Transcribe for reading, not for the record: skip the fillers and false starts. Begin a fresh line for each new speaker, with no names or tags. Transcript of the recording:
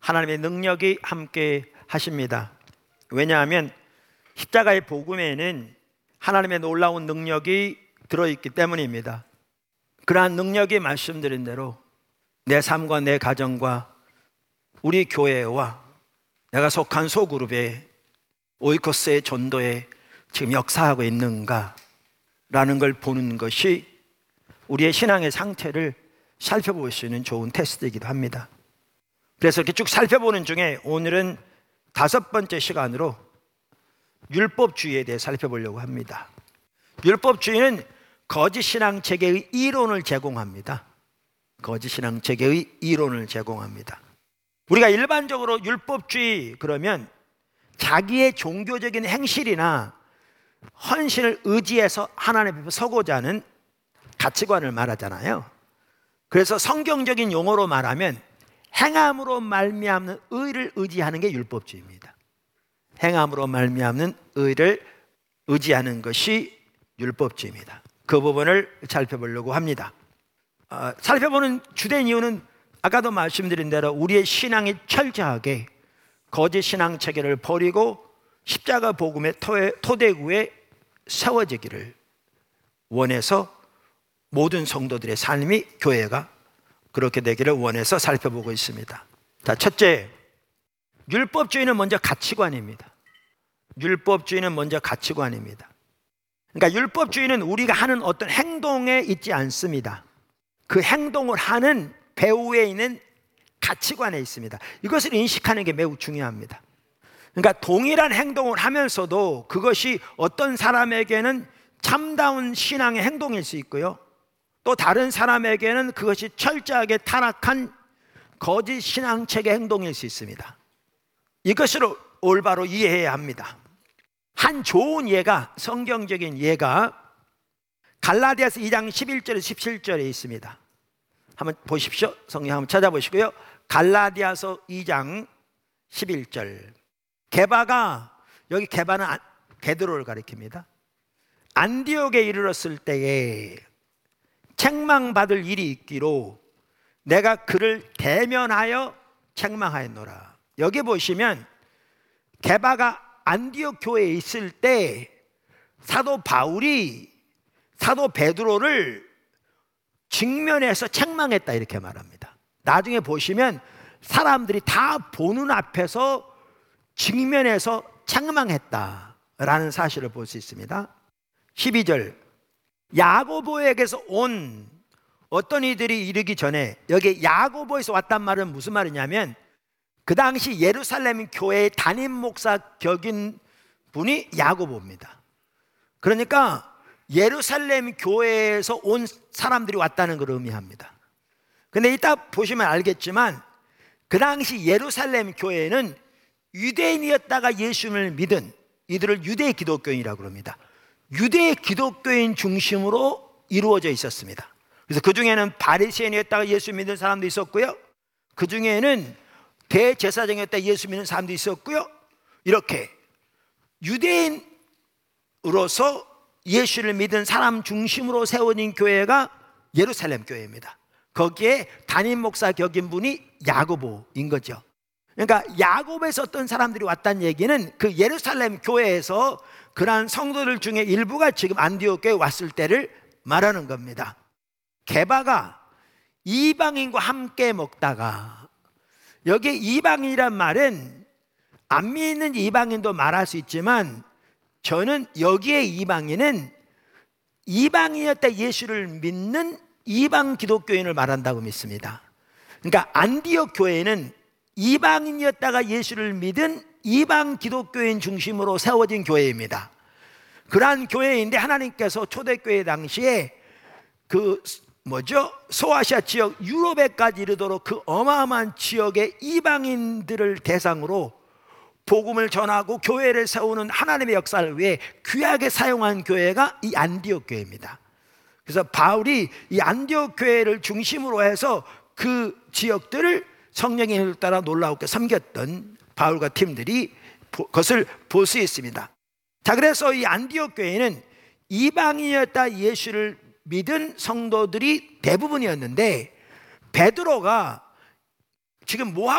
하나님의 능력이 함께 하십니다. 왜냐하면 십자가의 복음에는 하나님의 놀라운 능력이 들어있기 때문입니다. 그러한 능력이 말씀드린 대로 내 삶과 내 가정과 우리 교회와 내가 속한 소그룹에 오이코스의 전도에 지금 역사하고 있는가 라는 걸 보는 것이 우리의 신앙의 상태를 살펴볼 수 있는 좋은 테스트이기도 합니다. 그래서 이렇게 쭉 살펴보는 중에 오늘은 5번째 시간으로 율법주의에 대해 살펴보려고 합니다. 율법주의는 거짓 신앙 체계의 이론을 제공합니다. 거짓 신앙 체계의 이론을 제공합니다. 우리가 일반적으로 율법주의 그러면 자기의 종교적인 행실이나 헌신을 의지해서 하나님 앞에 서고자 하는 가치관을 말하잖아요. 그래서 성경적인 용어로 말하면 행함으로 말미암는 의를 의지하는 게 율법주의입니다. 행함으로 말미암는 의를 의지하는 것이 율법주의입니다. 그 부분을 살펴보려고 합니다. 살펴보는 주된 이유는 아까도 말씀드린 대로 우리의 신앙이 철저하게 거짓 신앙 체계를 버리고 십자가 복음의 토대구에 세워지기를 원해서 모든 성도들의 삶이, 교회가 그렇게 되기를 원해서 살펴보고 있습니다. 자, 첫째, 율법주의는 먼저 가치관입니다. 율법주의는 먼저 가치관입니다. 그러니까 율법주의는 우리가 하는 어떤 행동에 있지 않습니다. 그 행동을 하는 배후에 있는 가치관에 있습니다. 이것을 인식하는 게 매우 중요합니다. 그러니까 동일한 행동을 하면서도 그것이 어떤 사람에게는 참다운 신앙의 행동일 수 있고요, 또 다른 사람에게는 그것이 철저하게 타락한 거짓 신앙체계 행동일 수 있습니다. 이것을 올바로 이해해야 합니다. 한 좋은 예가, 성경적인 예가 갈라디아서 2장 11절에 17절에 있습니다. 한번 보십시오. 성경 한번 찾아보시고요. 갈라디아서 2장 11절. 게바가, 여기 게바는 베드로를 가리킵니다. 안디옥에 이르렀을 때에 책망받을 일이 있기로 내가 그를 대면하여 책망하였노라. 여기 보시면 게바가 안디옥 교회에 있을 때 사도 바울이 사도 베드로를 직면해서 책망했다, 이렇게 말합니다. 나중에 보시면 사람들이 다 보는 앞에서 직면해서 책망했다라는 사실을 볼 수 있습니다. 12절, 야고보에게서 온 어떤 이들이 이르기 전에, 여기 야고보에서 왔단 말은 무슨 말이냐면 그 당시 예루살렘 교회의 담임 목사 격인 분이 야고보입니다. 그러니까 예루살렘 교회에서 온 사람들이 왔다는 걸 의미합니다. 근데 이따 보시면 알겠지만 그 당시 예루살렘 교회는 유대인이었다가 예수님을 믿은 이들을 유대 기독교인이라고 합니다. 유대 기독교인 중심으로 이루어져 있었습니다. 그래서 그 중에는 바리새인이었다가 예수 믿는 사람도 있었고요, 그 중에는 대제사장이었다가 예수 믿는 사람도 있었고요, 이렇게 유대인으로서 예수를 믿은 사람 중심으로 세워진 교회가 예루살렘 교회입니다. 거기에 담임 목사 격인 분이 야고보인 거죠. 그러니까 야고보에서 어떤 사람들이 왔다는 얘기는 그 예루살렘 교회에서 그러한 성도들 중에 일부가 지금 안디옥 교회에 왔을 때를 말하는 겁니다. 게바가 이방인과 함께 먹다가, 여기 이방인이란 말은 안 믿는 이방인도 말할 수 있지만 저는 여기에 이방인은 이방인이었다 예수를 믿는 이방 기독교인을 말한다고 믿습니다. 그러니까 안디옥 교회는 이방인이었다가 예수를 믿은 이방 기독교인 중심으로 세워진 교회입니다. 그러한 교회인데 하나님께서 초대교회 당시에 소아시아 지역 유럽에까지 이르도록 그 어마어마한 지역의 이방인들을 대상으로 복음을 전하고 교회를 세우는 하나님의 역사를 위해 귀하게 사용한 교회가 이 안디옥 교회입니다. 그래서 바울이 이 안디옥 교회를 중심으로 해서 그 지역들을 성령의 힘을 따라 놀라우게 섬겼던 바울과 팀들이 그것을 볼 수 있습니다. 자, 그래서 이 안디옥 교회는 이방인이었다 예수를 믿은 성도들이 대부분이었는데 베드로가 지금 뭐